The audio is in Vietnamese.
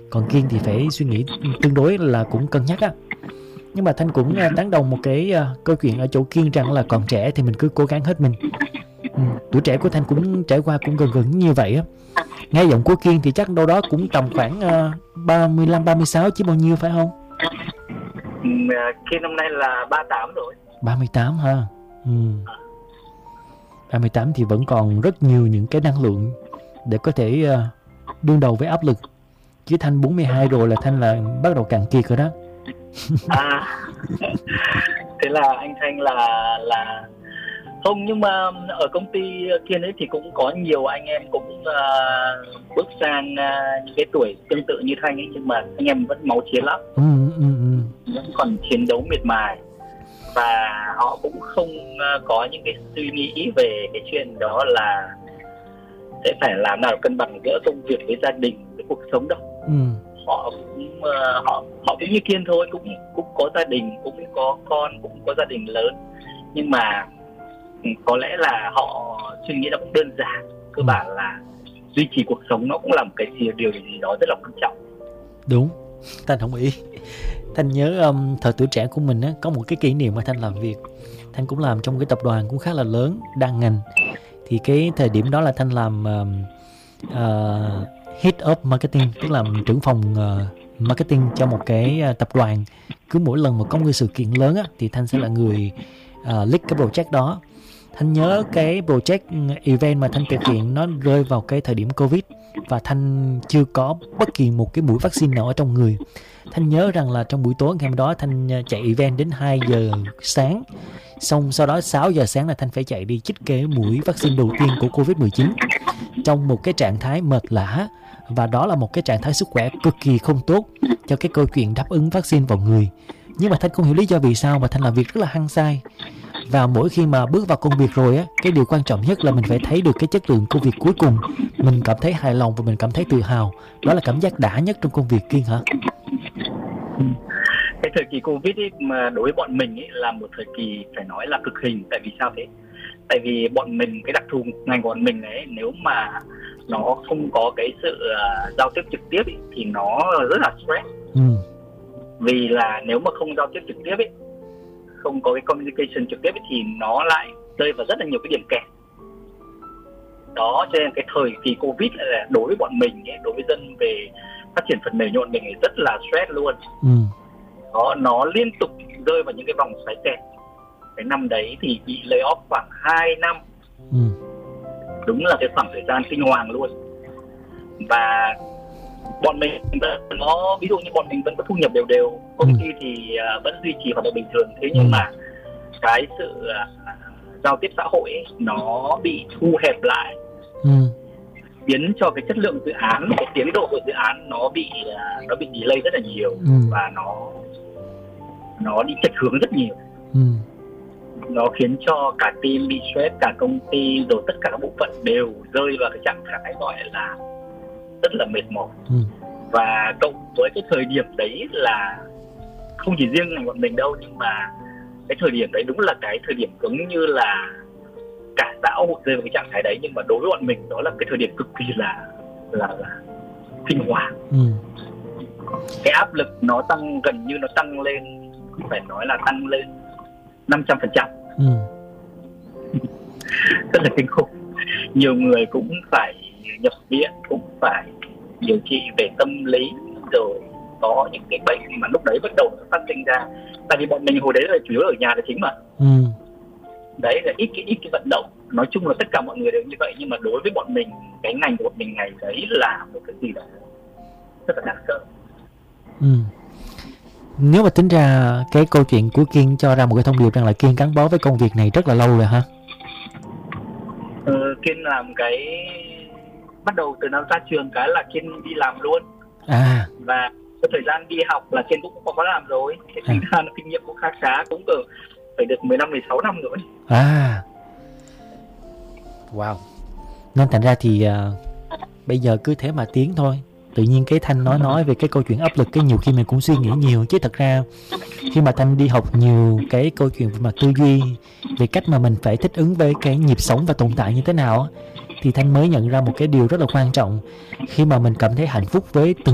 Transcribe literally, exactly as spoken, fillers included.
Còn Kiên thì phải suy nghĩ tương đối là cũng cân nhắc á. Nhưng mà Thanh cũng uh, tán đồng một cái uh, câu chuyện ở chỗ Kiên rằng là còn trẻ thì mình cứ cố gắng hết mình. Ừ, tuổi trẻ của Thanh cũng trải qua cũng gần gần như vậy á. Nghe giọng của Kiên thì chắc đâu đó cũng tầm khoảng uh, ba mươi lăm, ba mươi sáu chứ bao nhiêu phải không? Ừ, Kiên năm nay là ba mươi tám rồi. ba mươi tám ha. Ừ. ba mươi tám thì vẫn còn rất nhiều những cái năng lượng để có thể uh, đương đầu với áp lực. Chứ Thanh bốn mươi hai rồi là Thanh là bắt đầu cạn kiệt rồi đó. À, thế là anh Thanh là là không, nhưng mà ở công ty Kiên ấy thì cũng có nhiều anh em cũng uh, bước sang uh, những cái tuổi tương tự như Thanh ấy, nhưng mà anh em vẫn máu chiến lắm, ừ, ừ, ừ. vẫn còn chiến đấu miệt mài, và họ cũng không uh, có những cái suy nghĩ về cái chuyện đó là sẽ phải làm nào cân bằng giữa công việc với gia đình với cuộc sống đâu. Ừ. Họ cũng uh, họ họ cũng như Kiên thôi, cũng cũng có gia đình, cũng có con, cũng có gia đình lớn, nhưng mà có lẽ là họ suy nghĩ nó cũng đơn giản, cơ bản là duy trì cuộc sống nó cũng là một cái gì, điều gì đó rất là quan trọng. Đúng, Thanh đồng ý. Thanh nhớ um, thời tuổi trẻ của mình á, có một cái kỷ niệm mà Thanh làm việc. Thanh cũng làm trong cái tập đoàn cũng khá là lớn, đa ngành. Thì cái thời điểm đó là Thanh làm um, uh, Head of Marketing, tức là trưởng phòng uh, marketing cho một cái uh, tập đoàn. Cứ mỗi lần mà có một cái sự kiện lớn á, thì Thanh sẽ là người uh, lead cái project đó. Thanh nhớ cái project event mà Thanh thực hiện nó rơi vào cái thời điểm Covid, và Thanh chưa có bất kỳ một cái mũi vaccine nào ở trong người. Thanh nhớ rằng là trong buổi tối ngày hôm đó Thanh chạy event đến hai giờ sáng, xong sau đó sáu giờ sáng là Thanh phải chạy đi chích cái mũi vaccine đầu tiên của Covid mười chín trong một cái trạng thái mệt lả, và đó là một cái trạng thái sức khỏe cực kỳ không tốt cho cái câu chuyện đáp ứng vaccine vào người. Nhưng mà Thanh không hiểu lý do vì sao mà Thanh làm việc rất là hăng say. Và mỗi khi mà bước vào công việc rồi á, cái điều quan trọng nhất là mình phải thấy được cái chất lượng công việc cuối cùng. Mình cảm thấy hài lòng và mình cảm thấy tự hào. Đó là cảm giác đã nhất trong công việc, Kiên hả? Cái thời kỳ Covid ấy, mà đối với bọn mình ấy, là một thời kỳ phải nói là cực hình. Tại vì sao thế? Tại vì bọn mình, cái đặc thù ngành của bọn mình ấy, nếu mà nó không có cái sự uh, giao tiếp trực tiếp ấy, thì nó rất là stress. Ừ. Vì là nếu mà không giao tiếp trực tiếp ấy, không có cái communication trực tiếp ấy, thì nó lại rơi vào rất là nhiều cái điểm kẹt. Đó, cho nên cái thời kỳ Covid là đối với bọn mình ấy, đối với dân về phát triển phần mềm như bọn mình ấy, rất là stress luôn. Ừ. Đó, nó liên tục rơi vào những cái vòng xoáy kẹt. Cái năm đấy thì bị lay off khoảng hai năm. Ừ. Đúng là cái khoảng thời gian kinh hoàng luôn. Và bọn mình nó, ví dụ như bọn mình vẫn có thu nhập đều đều, công ty thì uh, vẫn duy trì hoạt động bình thường, thế nhưng ừ. mà cái sự uh, giao tiếp xã hội ấy, nó bị thu hẹp lại, ừ. khiến cho cái chất lượng dự án, cái tiến độ của dự án nó bị uh, nó bị delay rất là nhiều, ừ. và nó nó đi chệch hướng rất nhiều, ừ. nó khiến cho cả team bị stress, cả công ty rồi tất cả các bộ phận đều rơi vào cái trạng thái gọi là rất là mệt mỏi. Ừ. Và cộng với cái thời điểm đấy là không chỉ riêng ngành bọn mình đâu, nhưng mà cái thời điểm đấy đúng là cái thời điểm cứng như là cả xã hội rơi vào cái trạng thái đấy, nhưng mà đối với bọn mình đó là cái thời điểm cực kỳ là là, là kinh hoàng. Ừ. Cái áp lực nó tăng, gần như nó tăng lên, phải nói là tăng lên năm trăm phần trăm. Ừ. Rất là kinh khủng. Nhiều người cũng phải nhập viện, cũng phải điều trị về tâm lý, rồi có những cái bệnh mà lúc đấy bắt đầu nó phát sinh ra. Tại vì bọn mình hồi đấy là chủ yếu ở nhà là chính mà. Ừ. Đấy là ít cái ít cái vận động. Nói chung là tất cả mọi người đều như vậy, nhưng mà đối với bọn mình, cái ngành của bọn mình ngày đấy là một cái gì đó rất là đáng sợ. Ừ. Nếu mà tính ra cái câu chuyện của Kiên cho ra một cái thông điệp rằng là Kiên gắn bó với công việc này rất là lâu rồi hả? Ừ, Kiên làm cái bắt đầu từ năm ra trường cái là Kiên đi làm luôn. À. Và cái thời gian đi học là Kiên cũng có làm rồi. Cái thời gian à. kinh nghiệm cũng khá khá, cũng ở phải được mười lăm mười sáu năm rồi. À. Wow. Nên thành ra thì uh, bây giờ cứ thế mà tiến thôi. Tự nhiên cái Thanh nói nói về cái câu chuyện áp lực, cái nhiều khi mình cũng suy nghĩ nhiều, chứ thật ra khi mà Thanh đi học nhiều cái câu chuyện về mặt tư duy, về cách mà mình phải thích ứng với cái nhịp sống và tồn tại như thế nào, thì Thanh mới nhận ra một cái điều rất là quan trọng. Khi mà mình cảm thấy hạnh phúc với từng